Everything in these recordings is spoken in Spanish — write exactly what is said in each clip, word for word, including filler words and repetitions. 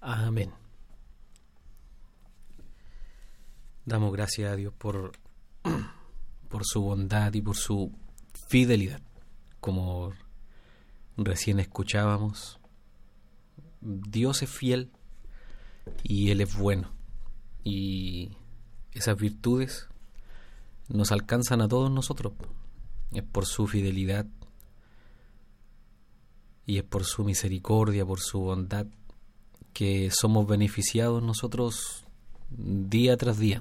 Amén. Damos gracias a Dios por, por su bondad y por su fidelidad. Como recién escuchábamos, Dios es fiel y Él es bueno. Y esas virtudes nos alcanzan a todos nosotros. Es por su fidelidad y es por su misericordia, por su bondad, que somos beneficiados nosotros día tras día.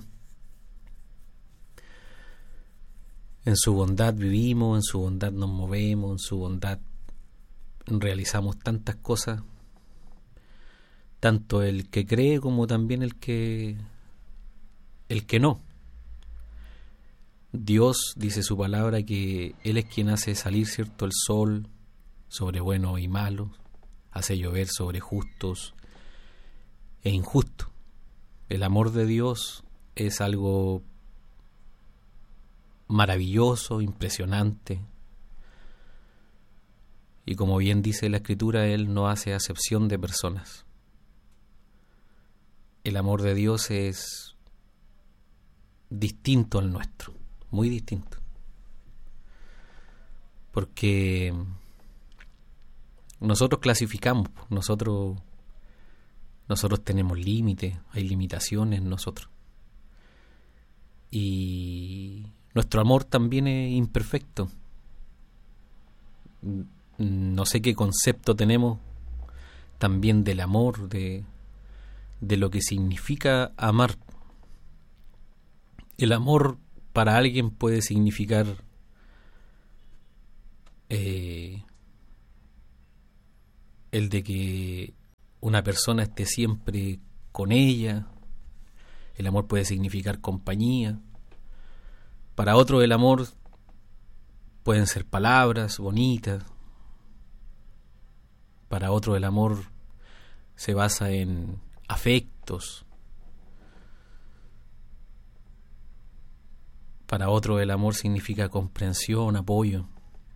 En su bondad vivimos, en su bondad nos movemos, en su bondad realizamos tantas cosas, tanto el que cree como también el que el que no. Dios dice su palabra que Él es quien hace salir, cierto, el sol sobre buenos y malos, hace llover sobre justos e injustos. El amor de Dios es algo maravilloso, impresionante. Y como bien dice la Escritura, Él no hace acepción de personas. El amor de Dios es distinto al nuestro, muy distinto. Porque nosotros clasificamos, nosotros, nosotros tenemos límites, hay limitaciones en nosotros. Y nuestro amor también es imperfecto. No sé qué concepto tenemos también del amor, de, de lo que significa amar. El amor para alguien puede significar eh, el de que una persona esté siempre con ella. El amor puede significar compañía. Para otro el amor pueden ser palabras bonitas. Para otro el amor se basa en afectos. Para otro el amor significa comprensión, apoyo.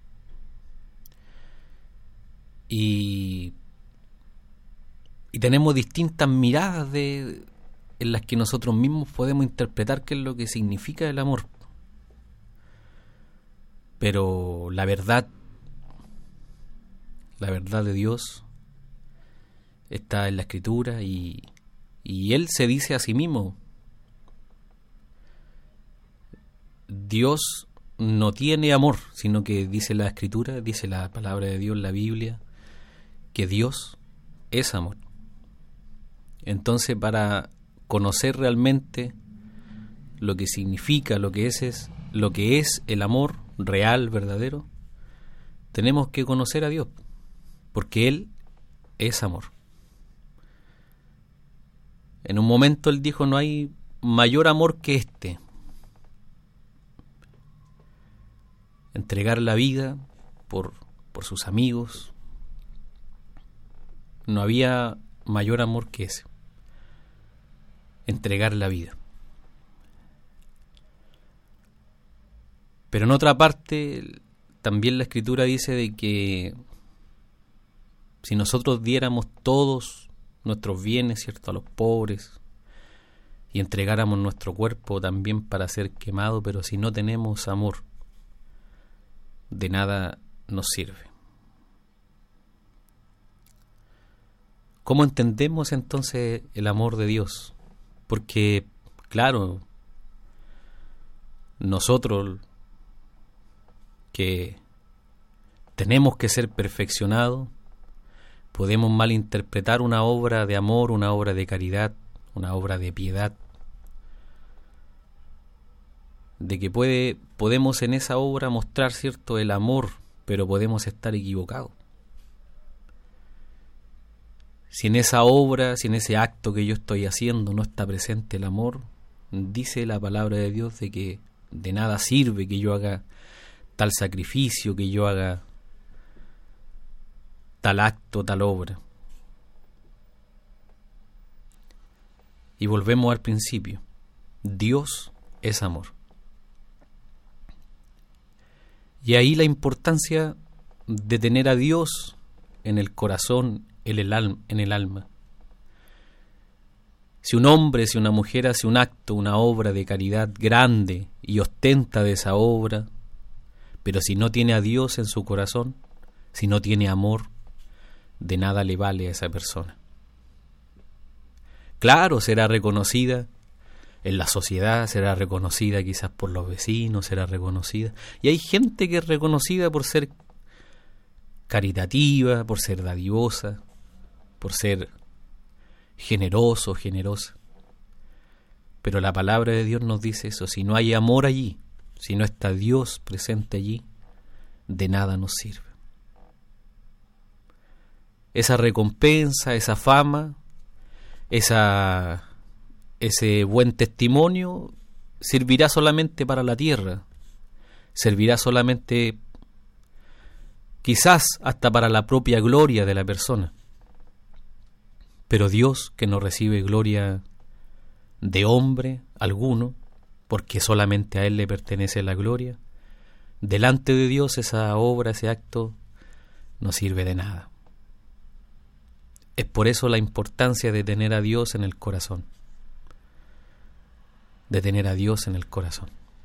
Y, y tenemos distintas miradas de, en las que nosotros mismos podemos interpretar qué es lo que significa el amor. Pero la verdad, la verdad de Dios está en la Escritura y, y Él se dice a sí mismo. Dios no tiene amor, sino que dice la Escritura, dice la palabra de Dios, la Biblia, que Dios es amor. Entonces, para conocer realmente lo que significa, lo que es, es lo que es el amor real, verdadero, tenemos que conocer a Dios, porque Él es amor. En un momento Él dijo, no hay mayor amor que este. Entregar la vida por, por sus amigos. No había mayor amor que ese. Entregar la vida. Pero en otra parte, también la Escritura dice de que si nosotros diéramos todos nuestros bienes, ¿cierto?, a los pobres, y entregáramos nuestro cuerpo también para ser quemado, pero si no tenemos amor, de nada nos sirve. ¿Cómo entendemos entonces el amor de Dios? Porque, claro, nosotros que tenemos que ser perfeccionados, podemos malinterpretar una obra de amor, una obra de caridad, una obra de piedad, de que puede, podemos en esa obra mostrar, cierto, el amor, pero podemos estar equivocados. Si en esa obra, si en ese acto que yo estoy haciendo no está presente el amor, dice la palabra de Dios de que de nada sirve que yo haga tal sacrificio, que yo haga tal acto, tal obra. Y volvemos al principio. Dios es amor. Y ahí la importancia de tener a Dios en el corazón, en el alma, en el alma. Si un hombre, si una mujer hace un acto, una obra de caridad grande y ostenta de esa obra, pero si no tiene a Dios en su corazón, si no tiene amor, de nada le vale a esa persona. Claro, será reconocida en la sociedad, será reconocida quizás por los vecinos, será reconocida. Y hay gente que es reconocida por ser caritativa, por ser dadivosa, por ser generoso, generosa. Pero la palabra de Dios nos dice eso: si no hay amor allí, si no está Dios presente allí, de nada nos sirve. Esa recompensa, esa fama, esa, ese buen testimonio servirá solamente para la tierra, servirá solamente quizás hasta para la propia gloria de la persona. Pero Dios, que no recibe gloria de hombre alguno, porque solamente a Él le pertenece la gloria, delante de Dios esa obra, ese acto, no sirve de nada. Es por eso la importancia de tener a Dios en el corazón, de tener a Dios en el corazón.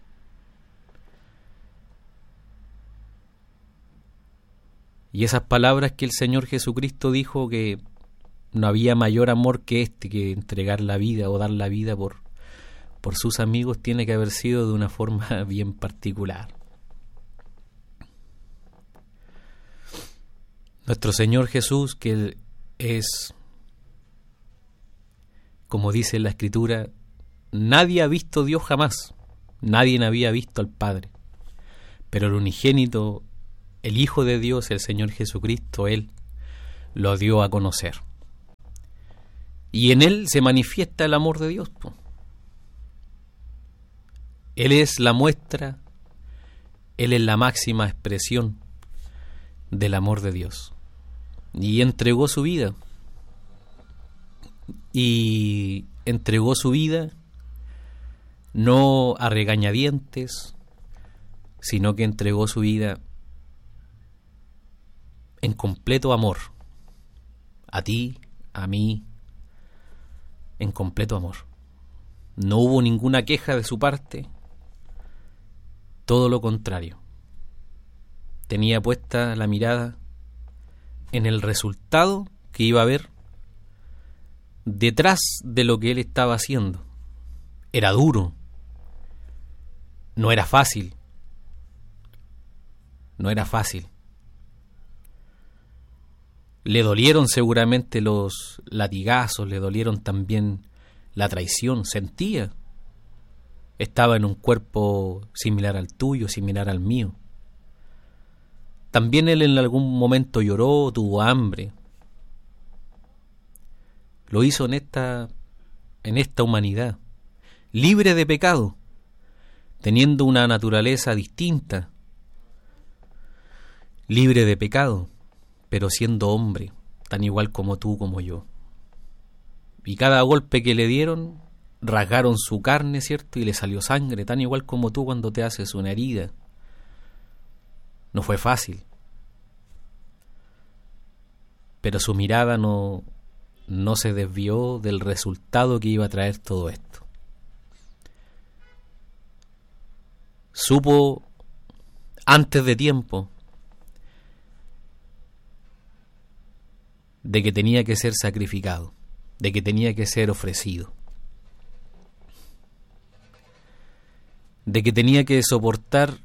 Y esas palabras que el Señor Jesucristo dijo, que no había mayor amor que este, que entregar la vida o dar la vida por, por sus amigos, tiene que haber sido de una forma bien particular. Nuestro Señor Jesús, que es, como dice la Escritura, nadie ha visto a Dios jamás, nadie había visto al Padre, pero el unigénito, el Hijo de Dios, el Señor Jesucristo, Él lo dio a conocer. Y en Él se manifiesta el amor de Dios. Él es la muestra, Él es la máxima expresión del amor de Dios. Y entregó su vida. Y entregó su vida no a regañadientes, sino que entregó su vida en completo amor. A ti, a mí, en completo amor. No hubo ninguna queja de su parte, todo lo contrario. Tenía puesta la mirada en el resultado que iba a haber detrás de lo que él estaba haciendo. Era duro, no era fácil, no era fácil. Le dolieron seguramente los latigazos, le dolieron también la traición, sentía. Estaba en un cuerpo similar al tuyo, similar al mío. También él en algún momento lloró, tuvo hambre. Lo hizo en esta, en esta humanidad, libre de pecado, teniendo una naturaleza distinta, libre de pecado, pero siendo hombre, tan igual como tú, como yo. Y cada golpe que le dieron, rasgaron su carne, ¿cierto? Y le salió sangre, tan igual como tú cuando te haces una herida. No fue fácil. Pero su mirada no, no se desvió del resultado que iba a traer todo esto. Supo antes de tiempo de que tenía que ser sacrificado, de que tenía que ser ofrecido, de que tenía que soportar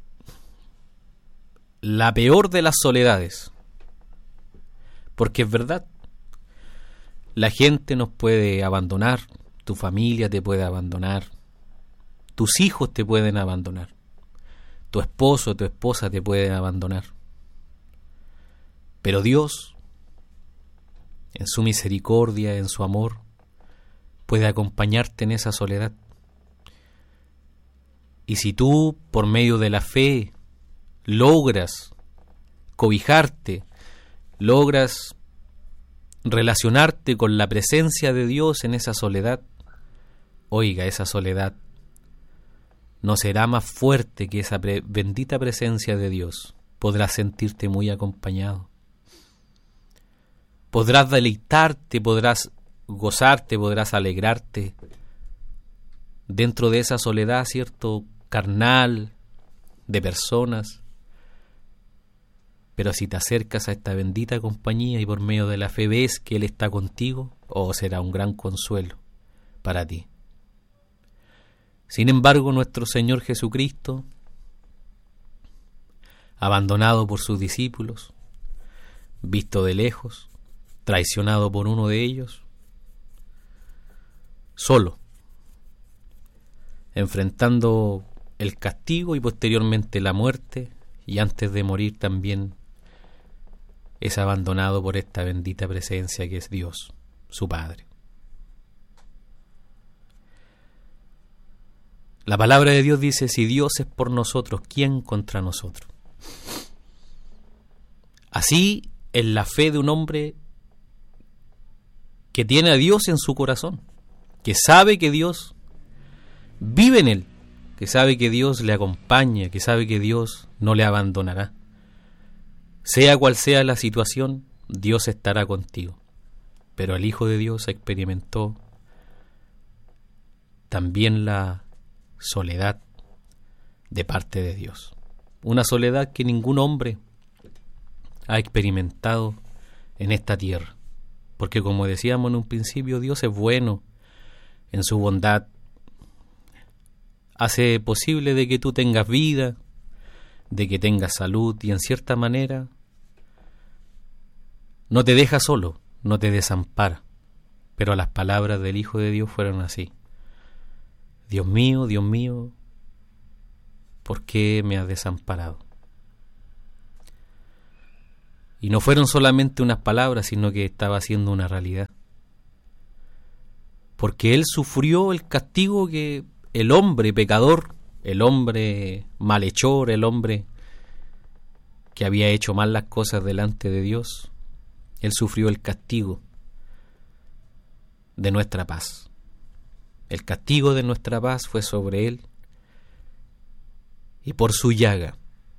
la peor de las soledades. Porque es verdad, la gente nos puede abandonar, tu familia te puede abandonar, tus hijos te pueden abandonar, tu esposo o tu esposa te pueden abandonar. Pero Dios, en su misericordia, en su amor, puede acompañarte en esa soledad. Y si tú, por medio de la fe, logras cobijarte, logras relacionarte con la presencia de Dios en esa soledad, oiga, esa soledad no será más fuerte que esa pre- bendita presencia de Dios. Podrás sentirte muy acompañado. Podrás deleitarte, podrás gozarte, podrás alegrarte dentro de esa soledad, ¿cierto?, carnal, de personas. Pero si te acercas a esta bendita compañía y por medio de la fe ves que Él está contigo, oh, será un gran consuelo para ti. Sin embargo, nuestro Señor Jesucristo, abandonado por sus discípulos, visto de lejos, traicionado por uno de ellos, solo, enfrentando el castigo y posteriormente la muerte, y antes de morir también es abandonado por esta bendita presencia que es Dios, su Padre. La palabra de Dios dice: si Dios es por nosotros, ¿quién contra nosotros? Así es la fe de un hombre que tiene a Dios en su corazón, que sabe que Dios vive en él, que sabe que Dios le acompaña, que sabe que Dios no le abandonará. Sea cual sea la situación, Dios estará contigo. Pero el Hijo de Dios experimentó también la soledad de parte de Dios. Una soledad que ningún hombre ha experimentado en esta tierra. Porque como decíamos en un principio, Dios es bueno en su bondad. Hace posible de que tú tengas vida, de que tengas salud y en cierta manera no te deja solo, no te desampara. Pero las palabras del Hijo de Dios fueron así: Dios mío, Dios mío, ¿por qué me has desamparado? Y no fueron solamente unas palabras, sino que estaba siendo una realidad. Porque Él sufrió el castigo que el hombre pecador, el hombre malhechor, el hombre que había hecho mal las cosas delante de Dios, Él sufrió el castigo de nuestra paz. El castigo de nuestra paz fue sobre Él, y por su llaga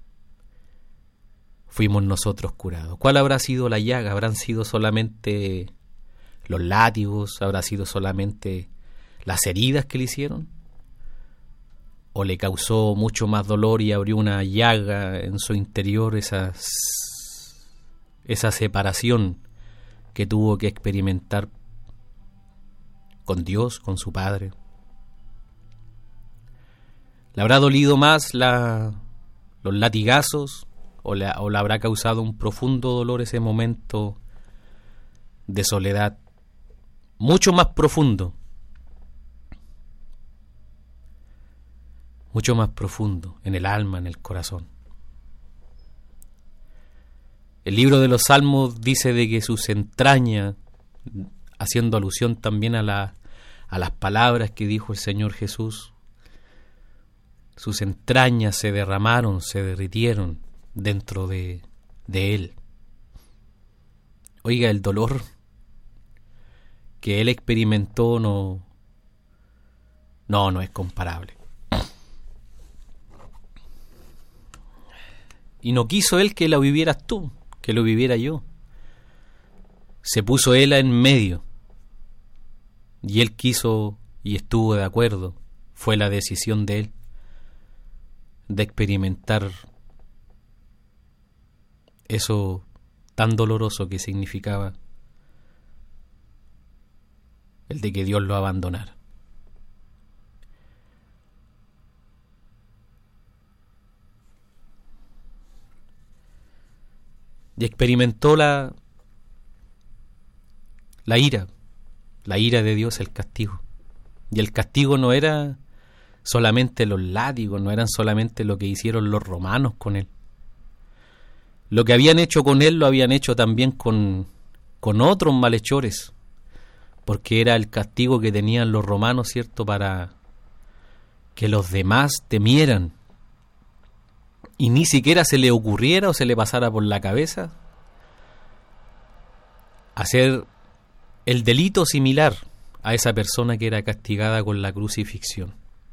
fuimos nosotros curados. ¿Cuál habrá sido la llaga? ¿Habrán sido solamente los látigos? ¿Habrá sido solamente las heridas que le hicieron? ¿O le causó mucho más dolor y abrió una llaga en su interior, esa, esa separación que tuvo que experimentar con Dios, con su Padre? ¿Le habrá dolido más la, los latigazos o le, o le habrá causado un profundo dolor ese momento de soledad, mucho más profundo, mucho más profundo en el alma, en el corazón? El libro de los Salmos dice de que sus entrañas, haciendo alusión también a, la, a las palabras que dijo el Señor Jesús, sus entrañas se derramaron, se derritieron dentro de, de Él. Oiga, el dolor que Él experimentó no, no, no es comparable. Y no quiso Él que lo vivieras tú, que lo viviera yo. Se puso Él en medio. Y Él quiso y estuvo de acuerdo. Fue la decisión de Él de experimentar eso tan doloroso que significaba el de que Dios lo abandonara. Y experimentó la, la ira, la ira de Dios, el castigo. Y el castigo no era solamente los látigos, no eran solamente lo que hicieron los romanos con Él. Lo que habían hecho con Él lo habían hecho también con, con otros malhechores, porque era el castigo que tenían los romanos, ¿cierto?, para que los demás temieran y ni siquiera se le ocurriera o se le pasara por la cabeza hacer el delito similar a esa persona que era castigada con la crucifixión.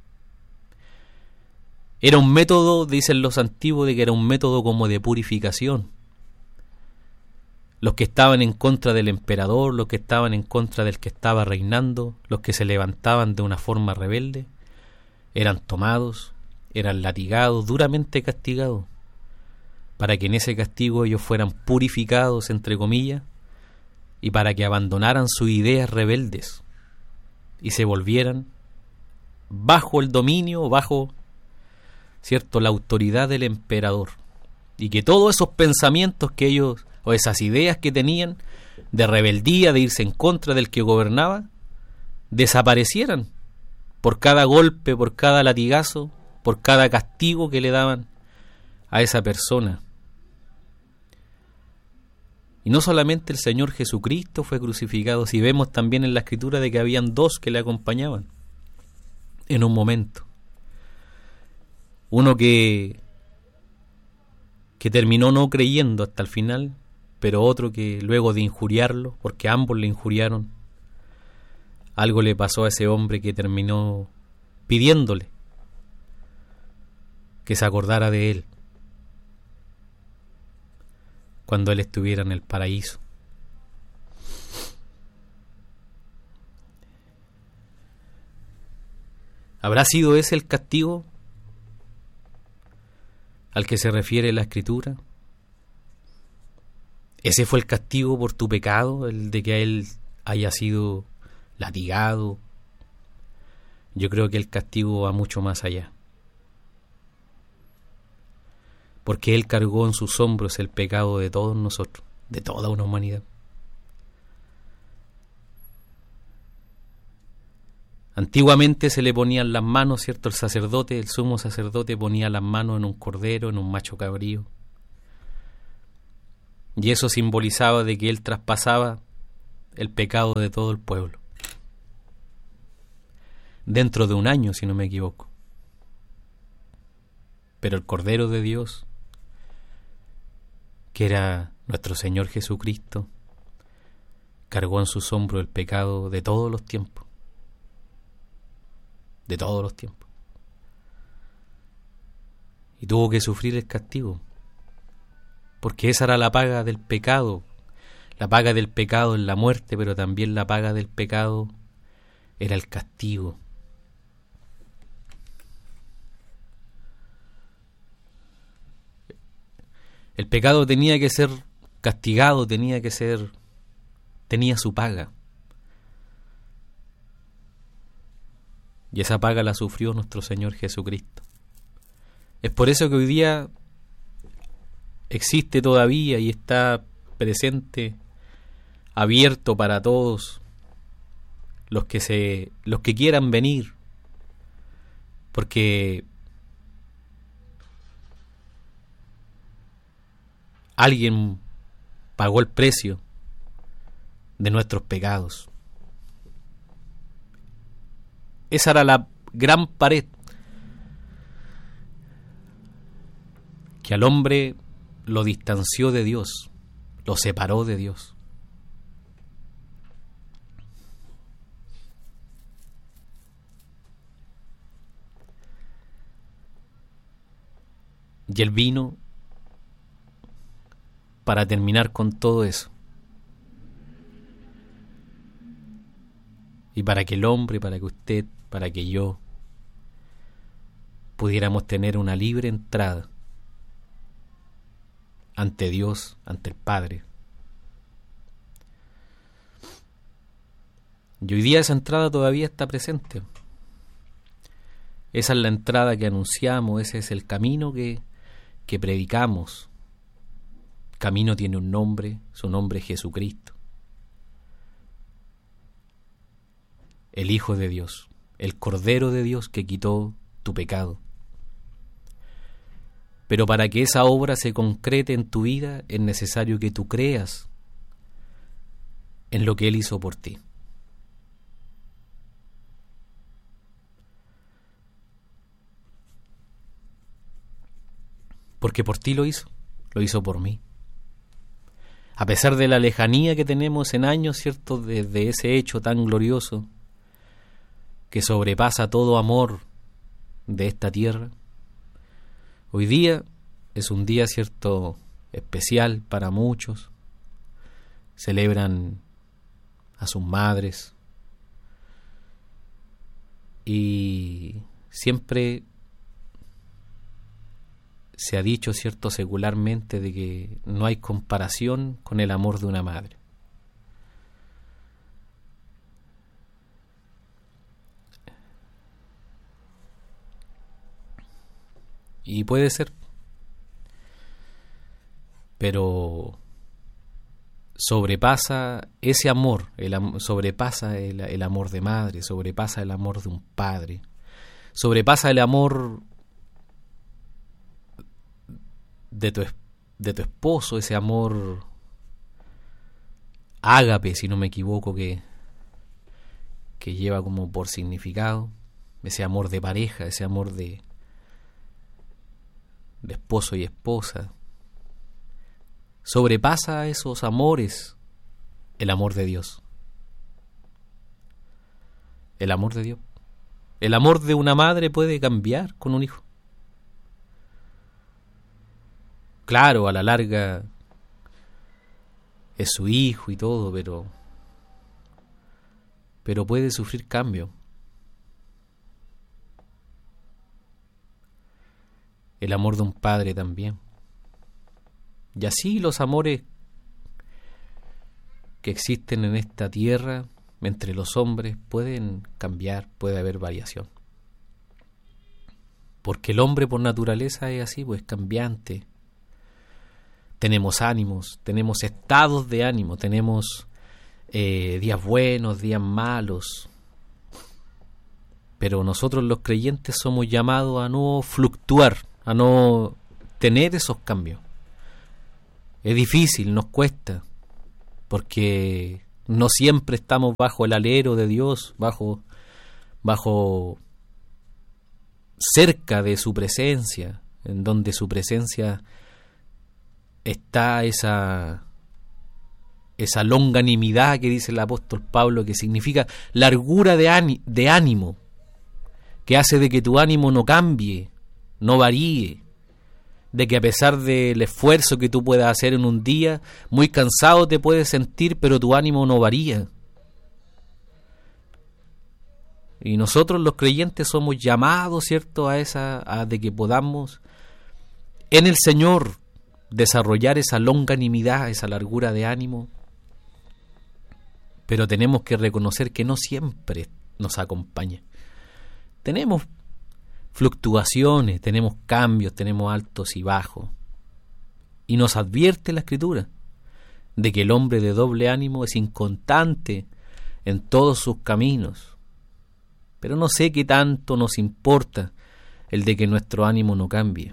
Era un método, dicen los antiguos, de que era un método como de purificación. los que estaban en contra del emperador, los que estaban en contra del que estaba reinando, los que se levantaban de una forma rebelde, eran tomados, eran latigados, duramente castigados, para que en ese castigo ellos fueran purificados, entre comillas, y para que abandonaran sus ideas rebeldes y se volvieran bajo el dominio, bajo, cierto, la autoridad del emperador, y que todos esos pensamientos que ellos, o esas ideas que tenían de rebeldía, de irse en contra del que gobernaba, desaparecieran por cada golpe, por cada latigazo, por cada castigo que le daban a esa persona. Y no solamente el Señor Jesucristo fue crucificado, si vemos también en la Escritura de que habían dos que le acompañaban en un momento. Uno que, que terminó no creyendo hasta el final, pero otro que luego de injuriarlo, porque ambos le injuriaron, algo le pasó a ese hombre que terminó pidiéndole que se acordara de él cuando él estuviera en el paraíso. ¿Habrá sido ese el castigo al que se refiere la Escritura? ¿Ese fue el castigo por tu pecado, el de que él haya sido latigado? Yo creo que el castigo va mucho más allá, porque él cargó en sus hombros el pecado de todos nosotros, de toda una humanidad. Antiguamente se le ponían las manos, ¿cierto? El sacerdote, el sumo sacerdote ponía las manos en un cordero, en un macho cabrío, y eso simbolizaba de que él traspasaba el pecado de todo el pueblo, dentro de un año, si no me equivoco. Pero el Cordero de Dios, que era nuestro Señor Jesucristo, cargó en sus hombros el pecado de todos los tiempos, de todos los tiempos, y tuvo que sufrir el castigo, porque esa era la paga del pecado. La paga del pecado es la muerte, pero también la paga del pecado era el castigo. El pecado tenía que ser castigado, tenía que ser, tenía su paga. Y esa paga la sufrió nuestro Señor Jesucristo. Es por eso que hoy día existe todavía y está presente, abierto para todos los que se, los que quieran venir, porque alguien pagó el precio de nuestros pecados. Esa era la gran pared que al hombre lo distanció de Dios, lo separó de Dios. Y Él vino para terminar con todo eso. Y para que el hombre, para que usted, para que yo pudiéramos tener una libre entrada ante Dios, ante el Padre. Y hoy día esa entrada todavía está presente. Esa es la entrada que anunciamos, ese es el camino que, que predicamos. El camino tiene un nombre, su nombre es Jesucristo, el Hijo de Dios, el Cordero de Dios que quitó tu pecado. Pero para que esa obra se concrete en tu vida es necesario que tú creas en lo que Él hizo por ti. Porque por ti lo hizo, lo hizo por mí. A pesar de la lejanía que tenemos en años, ¿cierto?, desde ese hecho tan glorioso que sobrepasa todo amor de esta tierra, hoy día es un día, cierto, especial para muchos, celebran a sus madres, y siempre se ha dicho, cierto, secularmente, de que no hay comparación con el amor de una madre. Y puede ser, pero sobrepasa ese amor, el am- sobrepasa el, el amor de madre, sobrepasa el amor de un padre, sobrepasa el amor de tu, es- de tu esposo, ese amor ágape, si no me equivoco, que, que lleva como por significado, ese amor de pareja, ese amor de, de esposo y esposa. Sobrepasa esos amores el amor de Dios. El amor de Dios. El amor de una madre puede cambiar con un hijo. Claro, a la larga es su hijo y todo, pero pero puede sufrir cambio. El amor de un padre también. Y así los amores que existen en esta tierra entre los hombres pueden cambiar, puede haber variación. Porque el hombre por naturaleza es así, pues cambiante. Tenemos ánimos, tenemos estados de ánimo, tenemos eh, días buenos, días malos. Pero nosotros los creyentes somos llamados a no fluctuar, a no tener esos cambios. Es difícil, nos cuesta, porque no siempre estamos bajo el alero de Dios, bajo, bajo cerca de su presencia, en donde su presencia está esa, esa longanimidad que dice el apóstol Pablo, que significa largura de, áni- de ánimo, que hace de que tu ánimo no cambie, no varíe, de que a pesar del esfuerzo que tú puedas hacer en un día, muy cansado te puedes sentir, pero tu ánimo no varía. Y nosotros los creyentes somos llamados, ¿cierto?, a esa, a de que podamos en el Señor desarrollar esa longanimidad, esa largura de ánimo. Pero tenemos que reconocer que no siempre nos acompaña. Tenemos fluctuaciones, tenemos cambios, tenemos altos y bajos. Y nos advierte la Escritura de que el hombre de doble ánimo es inconstante en todos sus caminos. Pero no sé qué tanto nos importa el de que nuestro ánimo no cambie.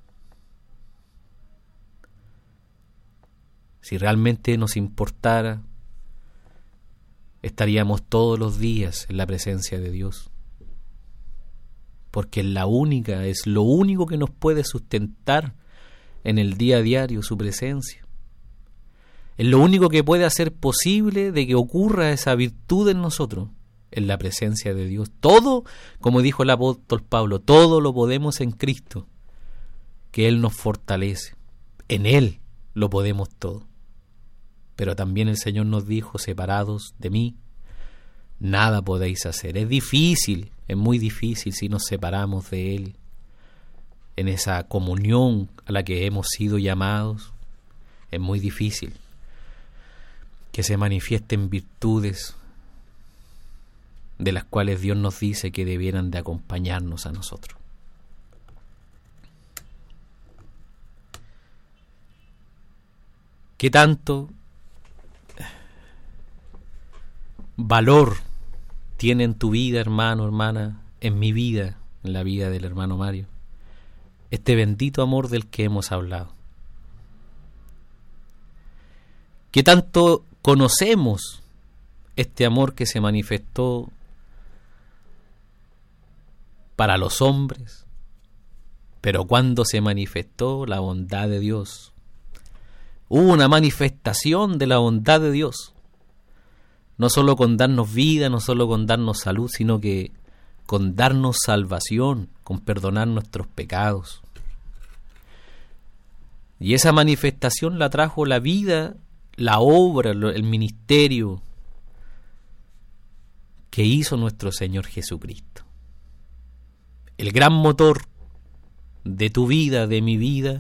Si realmente nos importara, estaríamos todos los días en la presencia de Dios. Porque es la única, es lo único que nos puede sustentar en el día a diario, su presencia. Es lo único que puede hacer posible de que ocurra esa virtud en nosotros, en la presencia de Dios. Todo, como dijo el apóstol Pablo, todo lo podemos en Cristo, que Él nos fortalece. En Él lo podemos todo. Pero también el Señor nos dijo, separados de mí, nada podéis hacer. Es difícil, es muy difícil si nos separamos de Él, en esa comunión a la que hemos sido llamados. Es muy difícil que se manifiesten virtudes de las cuales Dios nos dice que debieran de acompañarnos a nosotros. ¿Qué tanto valor tiene en tu vida, hermano, hermana, en mi vida, en la vida del hermano Mario, este bendito amor del que hemos hablado? ¿Qué tanto conocemos este amor que se manifestó para los hombres, pero cuando se manifestó la bondad de Dios? Hubo una manifestación de la bondad de Dios, no solo con darnos vida, no solo con darnos salud, sino que con darnos salvación, con perdonar nuestros pecados. Y esa manifestación la trajo la vida, la obra, el ministerio que hizo nuestro Señor Jesucristo. El gran motor de tu vida, de mi vida,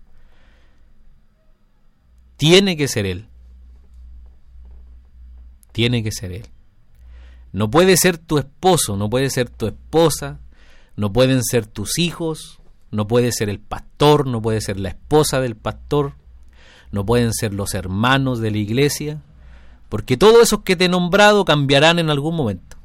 tiene que ser Él. Tiene que ser Él. No puede ser tu esposo, no puede ser tu esposa, no pueden ser tus hijos, no puede ser el pastor, no puede ser la esposa del pastor, no pueden ser los hermanos de la iglesia, porque todos esos que te he nombrado cambiarán en algún momento.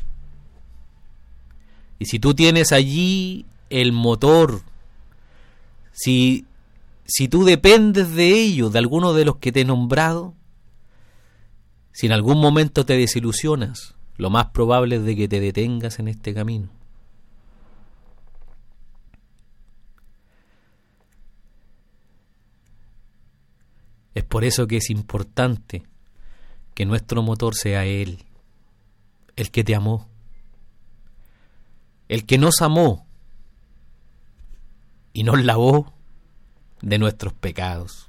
Y si tú tienes allí el motor, si, si tú dependes de ellos, de alguno de los que te he nombrado, si en algún momento te desilusionas, lo más probable es de que te detengas en este camino. Es por eso que es importante que nuestro motor sea Él, el que te amó, el que nos amó y nos lavó de nuestros pecados,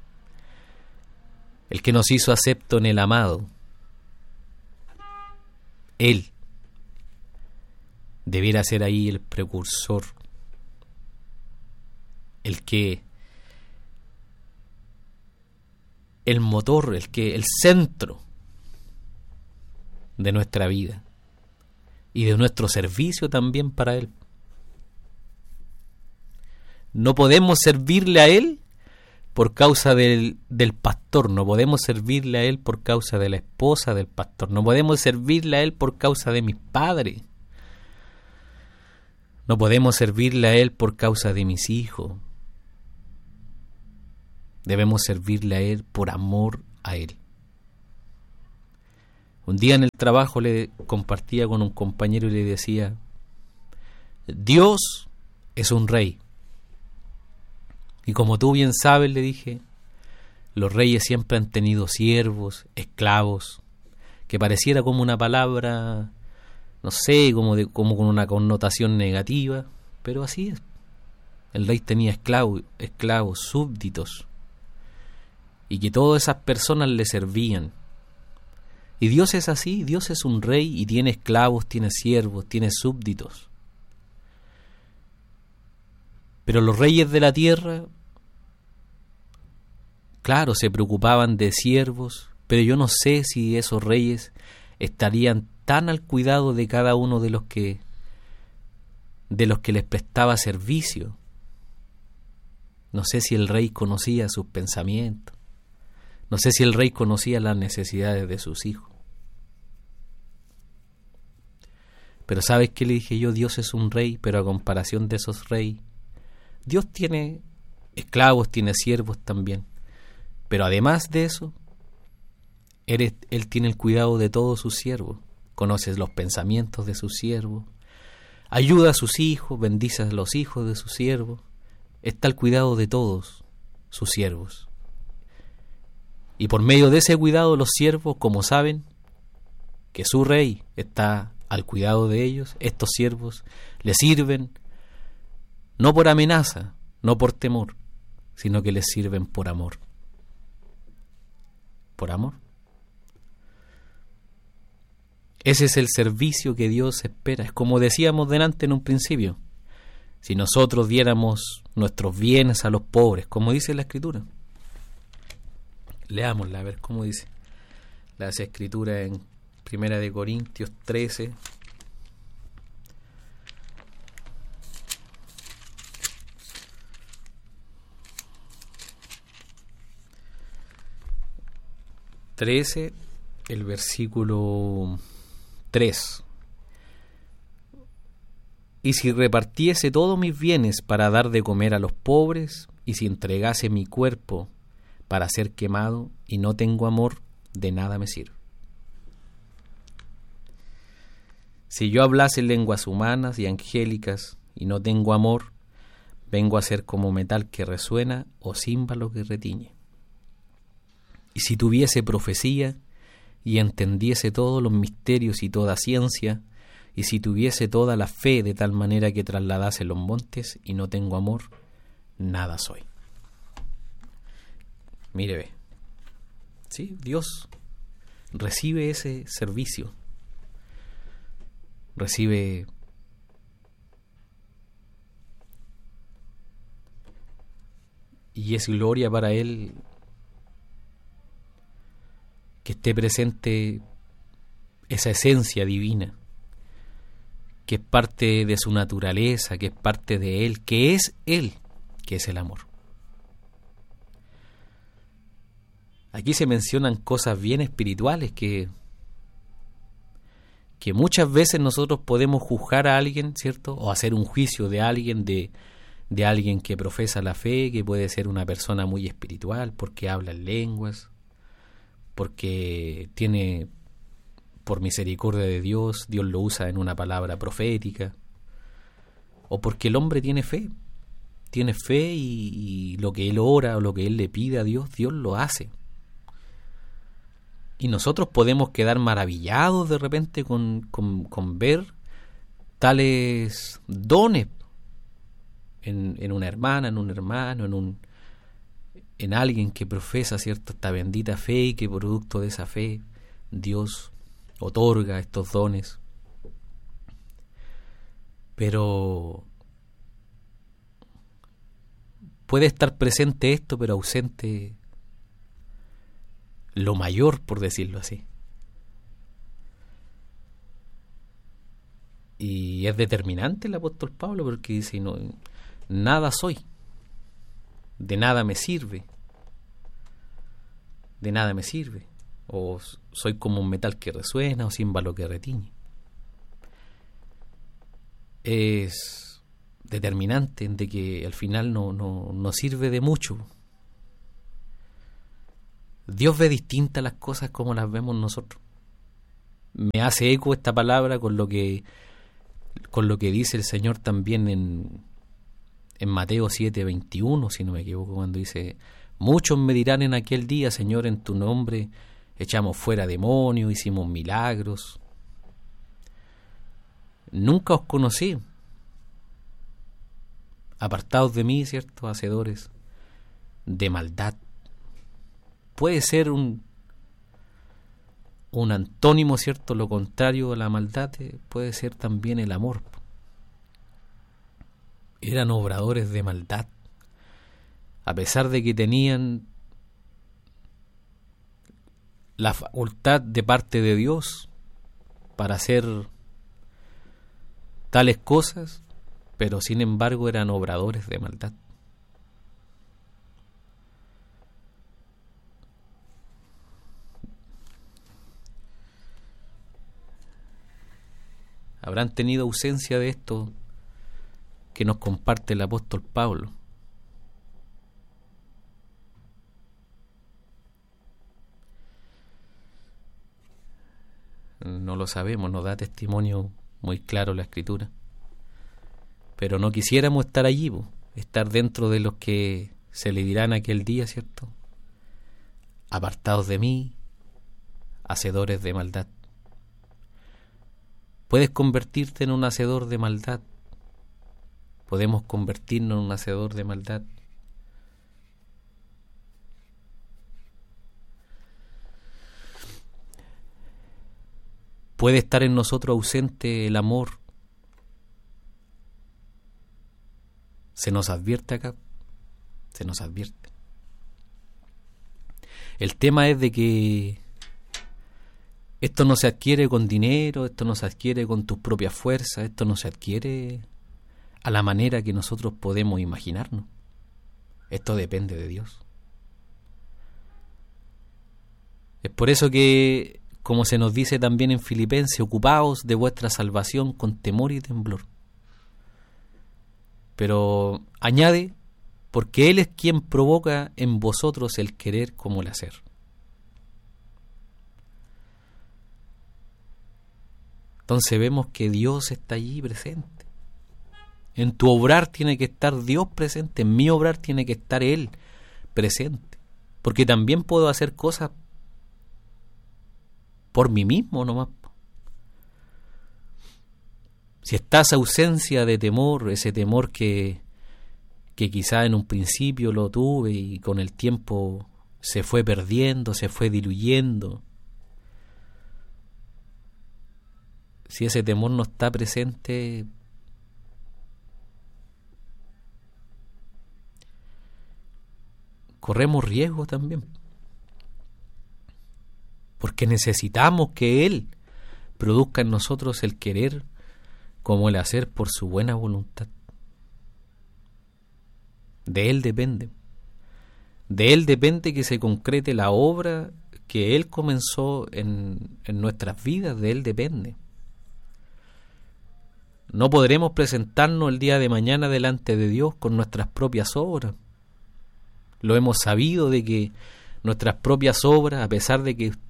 el que nos hizo acepto en el amado. Él debiera ser ahí el precursor, el que, el motor, el que, el centro de nuestra vida y de nuestro servicio también para Él. No podemos servirle a Él por causa del, del pastor, no podemos servirle a Él por causa de la esposa del pastor, no podemos servirle a Él por causa de mis padres, no podemos servirle a Él por causa de mis hijos. Debemos servirle a Él por amor a Él. Un día en el trabajo le compartía con un compañero y le decía: Dios es un rey. Y como tú bien sabes, le dije, los reyes siempre han tenido siervos, esclavos, que pareciera como una palabra, no sé, como, de, como con una connotación negativa, pero así es. El rey tenía esclavos, esclavos, súbditos, y que todas esas personas le servían. Y Dios es así, Dios es un rey y tiene esclavos, tiene siervos, tiene súbditos. Pero los reyes de la tierra, claro, se preocupaban de siervos, pero yo no sé si esos reyes estarían tan al cuidado de cada uno de los que de los que les prestaba servicio. No sé si el rey conocía sus pensamientos. No sé si el rey conocía las necesidades de sus hijos. Pero ¿sabes qué le dije yo? Dios es un rey, pero a comparación de esos reyes, Dios tiene esclavos, tiene siervos también. Pero además de eso, Él, él tiene el cuidado de todos sus siervos. Conoce los pensamientos de sus siervos. Ayuda a sus hijos, bendice a los hijos de sus siervos. Está al cuidado de todos sus siervos. Y por medio de ese cuidado, los siervos, como saben que su rey está al cuidado de ellos, estos siervos les sirven no por amenaza, no por temor, sino que les sirven por amor. Por amor. Ese es el servicio que Dios espera. Es como decíamos delante en un principio. Si nosotros diéramos nuestros bienes a los pobres, como dice la Escritura. Leámosla, a ver cómo dice la Escritura en Primera de Corintios trece. trece, el versículo tres. Y si repartiese todos mis bienes para dar de comer a los pobres, y si entregase mi cuerpo para ser quemado, y no tengo amor, de nada me sirve. Si yo hablase lenguas humanas y angélicas, y no tengo amor, vengo a ser como metal que resuena, o címbalo que retiñe. Y si tuviese profecía, y entendiese todos los misterios y toda ciencia, y si tuviese toda la fe de tal manera que trasladase los montes, y no tengo amor, nada soy. Mire, ve. Sí, Dios recibe ese servicio, recibe y es gloria para Él que esté presente esa esencia divina, que es parte de su naturaleza, que es parte de Él, que es Él, que es el amor. Aquí se mencionan cosas bien espirituales que, que muchas veces nosotros podemos juzgar a alguien, ¿cierto? O hacer un juicio de alguien, de, de alguien que profesa la fe, que puede ser una persona muy espiritual, porque habla en lenguas, porque tiene, por misericordia de Dios, Dios lo usa en una palabra profética, o porque el hombre tiene fe, tiene fe y, y lo que él ora o lo que él le pide a Dios, Dios lo hace. Y nosotros podemos quedar maravillados de repente con, con, con ver tales dones en, en una hermana, en un hermano, en un en alguien que profesa, ¿cierto?, esta bendita fe, y que producto de esa fe Dios otorga estos dones. Pero puede estar presente esto, pero ausente lo mayor, por decirlo así. Y es determinante el apóstol Pablo, porque dice, no, nada soy, de nada me sirve, de nada me sirve, o soy como un metal que resuena, o címbalo que retiñe. Es determinante de que al final no, no, no sirve de mucho. Dios ve distintas las cosas como las vemos nosotros. Me hace eco esta palabra con lo que con lo que dice el Señor también en, en Mateo siete veintiuno, si no me equivoco, cuando dice: muchos me dirán en aquel día, Señor, en tu nombre echamos fuera demonios, hicimos milagros. Nunca os conocí. Apartados de mí, ¿cierto?, hacedores de maldad. Puede ser un, un antónimo, ¿cierto? Lo contrario a la maldad puede ser también el amor. Eran obradores de maldad, a pesar de que tenían la facultad de parte de Dios para hacer tales cosas, pero sin embargo eran obradores de maldad. Habrán tenido ausencia de esto que nos comparte el apóstol Pablo. No lo sabemos, nos da testimonio muy claro la Escritura. Pero no quisiéramos estar allí, estar dentro de los que se le dirán aquel día, ¿cierto? Apartados de mí, hacedores de maldad. Puedes convertirte en un hacedor de maldad. Podemos convertirnos en un hacedor de maldad. Puede estar en nosotros ausente el amor. Se nos advierte acá. Se nos advierte. El tema es de que esto no se adquiere con dinero, esto no se adquiere con tus propias fuerzas, esto no se adquiere a la manera que nosotros podemos imaginarnos. Esto depende de Dios. Es por eso que, como se nos dice también en Filipenses, ocupaos de vuestra salvación con temor y temblor. Pero añade, porque Él es quien provoca en vosotros el querer como el hacer. Entonces vemos que Dios está allí presente. En tu obrar tiene que estar Dios presente, en mi obrar tiene que estar Él presente. Porque también puedo hacer cosas por mí mismo nomás. Si está esa ausencia de temor, ese temor que, que quizá en un principio lo tuve y con el tiempo se fue perdiendo, se fue diluyendo. Si ese temor no está presente, corremos riesgo también, porque necesitamos que Él produzca en nosotros el querer como el hacer por su buena voluntad. De Él depende. De Él depende que se concrete la obra que Él comenzó en, en nuestras vidas. De Él depende. No podremos presentarnos el día de mañana delante de Dios con nuestras propias obras. Lo hemos sabido de que nuestras propias obras, a pesar de que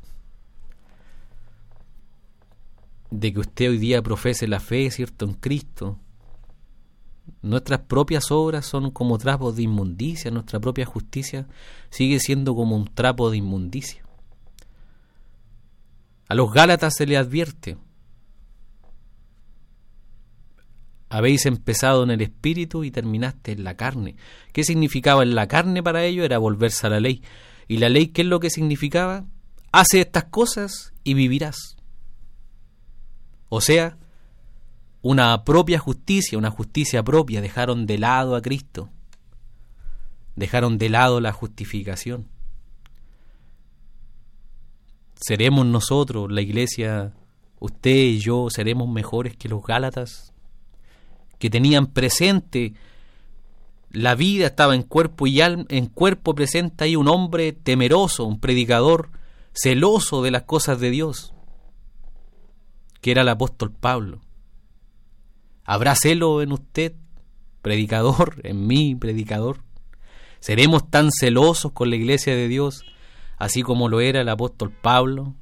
de que usted hoy día profese la fe, ¿cierto?, en Cristo, nuestras propias obras son como trapos de inmundicia. Nuestra propia justicia sigue siendo como un trapo de inmundicia. A los Gálatas se les advierte: habéis empezado en el espíritu y terminaste en la carne. ¿Qué significaba en la carne para ellos? Era volverse a la ley. ¿Y la ley qué es lo que significaba? Hace estas cosas y vivirás. O sea, una propia justicia, una justicia propia. Dejaron de lado a Cristo. Dejaron de lado la justificación. ¿Seremos nosotros, la iglesia, usted y yo, seremos mejores que los Gálatas, que tenían presente la vida, estaba en cuerpo y alma, en cuerpo presente ahí un hombre temeroso, un predicador celoso de las cosas de Dios, que era el apóstol Pablo? ¿Habrá celo en usted, predicador, en mí, predicador? ¿Seremos tan celosos con la iglesia de Dios, así como lo era el apóstol Pablo?